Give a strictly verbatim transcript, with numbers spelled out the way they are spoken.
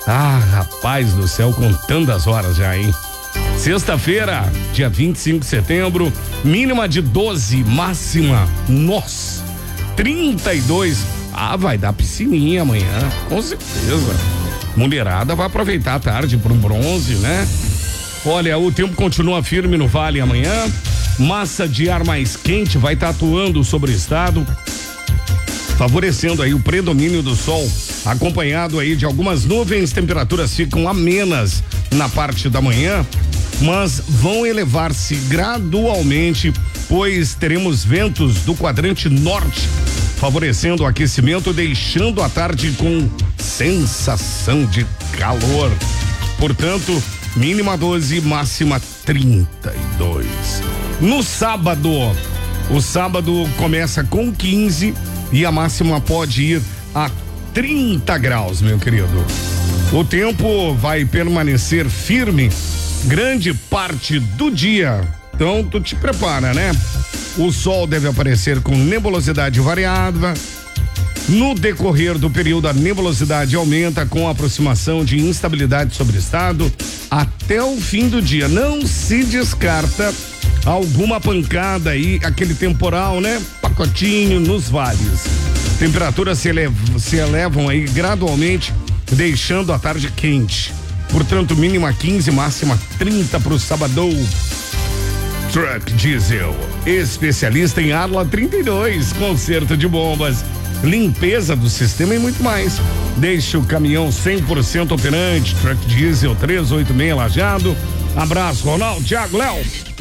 Ah, rapaz do céu, contando as horas já, hein? Sexta-feira, dia vinte e cinco de setembro, mínima de doze, máxima, nossa, trinta e dois. Ah, vai dar piscininha amanhã, com certeza. Mulherada vai aproveitar a tarde para um bronze, né? Olha, o tempo continua firme no Vale amanhã. Massa de ar mais quente vai estar atuando sobre o estado, favorecendo aí o predomínio do sol, acompanhado aí de algumas nuvens. Temperaturas ficam amenas na parte da manhã, mas vão elevar-se gradualmente, pois teremos ventos do quadrante norte, favorecendo o aquecimento, deixando a tarde com sensação de calor. Portanto, mínima doze, máxima trinta e dois. No sábado, o sábado começa com quinze e a máxima pode ir a trinta graus, meu querido. O tempo vai permanecer firme grande parte do dia. Então, tu te prepara, né? O sol deve aparecer com nebulosidade variada. No decorrer do período, a nebulosidade aumenta com a aproximação de instabilidade sobre o estado até o fim do dia. Não se descarta alguma pancada aí, aquele temporal, né? Pacotinho nos vales. Temperaturas se elevam, se elevam aí gradualmente, deixando a tarde quente. Portanto, mínima quinze, máxima trinta para o sábado. Truck Diesel, especialista em Arla trinta e dois, conserto de bombas, limpeza do sistema e muito mais. Deixe o caminhão cem por cento operante. Truck Diesel trezentos e oitenta e seis Lajeado. Abraço, Ronaldo, Thiago, Léo.